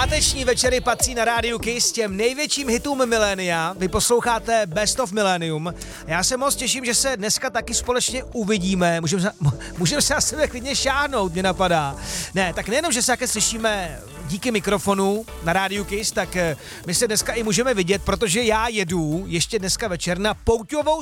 Páteční večery patří na rádiu Kiss těm největším hitům milénia. Vy posloucháte Best of Millennium. Já se moc těším, že se dneska taky společně uvidíme. Můžeme se na sebe klidně šáhnout, mě napadá. Ne, tak nejenom, že se také slyšíme díky mikrofonu na rádiu Kiss, tak my se dneska i můžeme vidět, protože já jedu ještě dneska večer na pouťovou